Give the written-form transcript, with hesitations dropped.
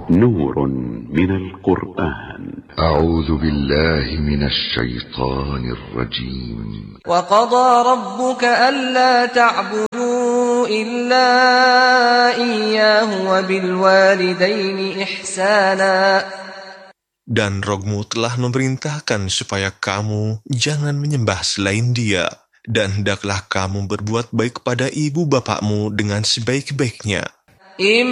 نور من القرآن. أعوذ بالله من الشيطان الرجيم. وقضى ربك ألا تعبدوا إلا إياه وبالوالدين إحسانا. Dan Rohmu telah memerintahkan supaya kamu jangan menyembah selain Dia, dan hendaklah kamu berbuat baik pada ibu bapakmu dengan sebaik-baiknya.